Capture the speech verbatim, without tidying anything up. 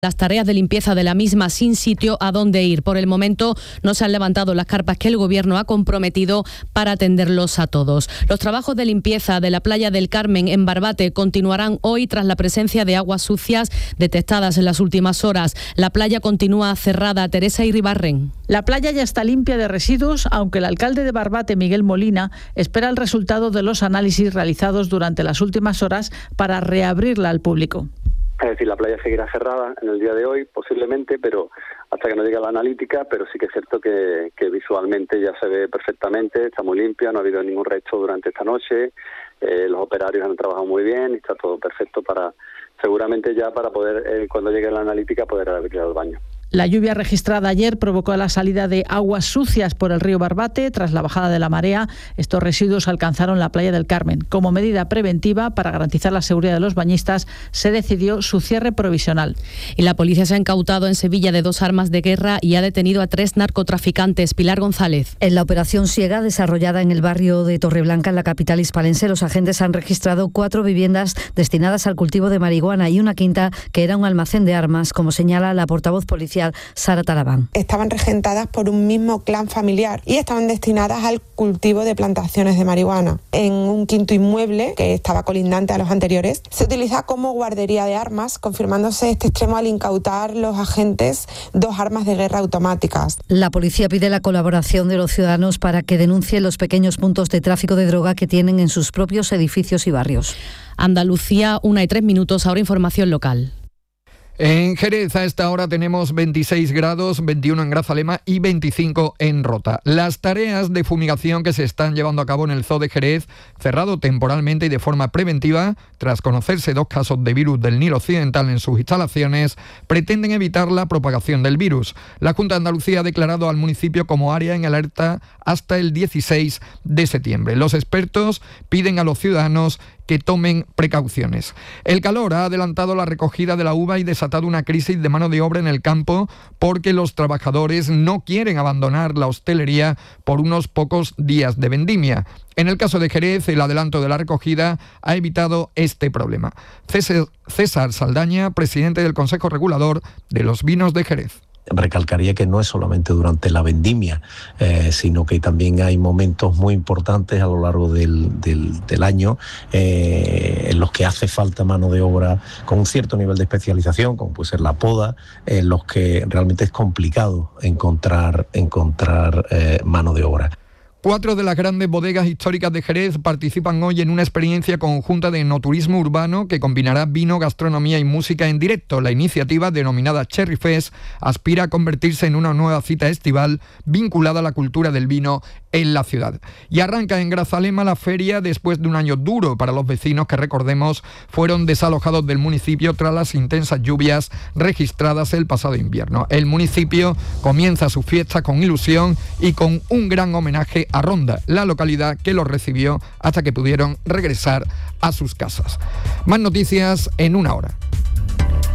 las tareas de limpieza de la misma sin sitio a dónde ir. Por el momento no se han levantado las carpas que el Gobierno ha comprometido para atenderlos a todos. Los trabajos de limpieza de la playa del Carmen en Barbate continuarán hoy tras la presencia de aguas sucias detectadas en las últimas horas. La playa continúa cerrada. Teresa Iribarren. La playa ya está limpia de residuos, aunque el alcalde de Barbate, Miguel Molina, espera el resultado de los análisis realizados durante las últimas horas para reabrirla al público. Es decir, la playa seguirá cerrada en el día de hoy, posiblemente, pero hasta que no llegue la analítica, pero sí que es cierto que, que visualmente ya se ve perfectamente, está muy limpia, no ha habido ningún resto durante esta noche, eh, los operarios han trabajado muy bien y está todo perfecto para, seguramente ya para poder, eh, cuando llegue la analítica, poder abrir el baño. La lluvia registrada ayer provocó la salida de aguas sucias por el río Barbate. Tras la bajada de la marea, estos residuos alcanzaron la playa del Carmen. Como medida preventiva, para garantizar la seguridad de los bañistas, se decidió su cierre provisional. Y la policía se ha incautado en Sevilla de dos armas de guerra y ha detenido a tres narcotraficantes. Pilar González. En la operación Siega, desarrollada en el barrio de Torreblanca, en la capital hispalense, los agentes han registrado cuatro viviendas destinadas al cultivo de marihuana y una quinta que era un almacén de armas, como señala la portavoz policial Sara Talabán. Estaban regentadas por un mismo clan familiar y estaban destinadas al cultivo de plantaciones de marihuana. En un quinto inmueble, que estaba colindante a los anteriores, se utiliza como guardería de armas, confirmándose este extremo al incautar los agentes dos armas de guerra automáticas. La policía pide la colaboración de los ciudadanos para que denuncien los pequeños puntos de tráfico de droga que tienen en sus propios edificios y barrios. Andalucía, una y tres minutos, ahora información local. En Jerez a esta hora tenemos veintiséis grados, veintiuno en Grazalema y veinticinco en Rota. Las tareas de fumigación que se están llevando a cabo en el Zoo de Jerez, cerrado temporalmente y de forma preventiva, tras conocerse dos casos de virus del Nilo Occidental en sus instalaciones, pretenden evitar la propagación del virus. La Junta de Andalucía ha declarado al municipio como área en alerta hasta el dieciséis de septiembre. Los expertos piden a los ciudadanos que tomen precauciones. El calor ha adelantado la recogida de la uva y desatado una crisis de mano de obra en el campo porque los trabajadores no quieren abandonar la hostelería por unos pocos días de vendimia. En el caso de Jerez, el adelanto de la recogida ha evitado este problema. César Saldaña, presidente del Consejo Regulador de los Vinos de Jerez. Recalcaría que no es solamente durante la vendimia, eh, sino que también hay momentos muy importantes a lo largo del, del, del año eh, en los que hace falta mano de obra con un cierto nivel de especialización, como puede ser la poda, en los que realmente es complicado encontrar, encontrar eh, mano de obra. Cuatro de las grandes bodegas históricas de Jerez participan hoy en una experiencia conjunta de enoturismo urbano que combinará vino, gastronomía y música en directo. La iniciativa, denominada Cherry Fest, aspira a convertirse en una nueva cita estival vinculada a la cultura del vino en la ciudad. Y arranca en Grazalema la feria después de un año duro para los vecinos que, recordemos, fueron desalojados del municipio tras las intensas lluvias registradas el pasado invierno. El municipio comienza su fiesta con ilusión y con un gran homenaje a Ronda, la localidad que los recibió hasta que pudieron regresar a sus casas. Más noticias en una hora.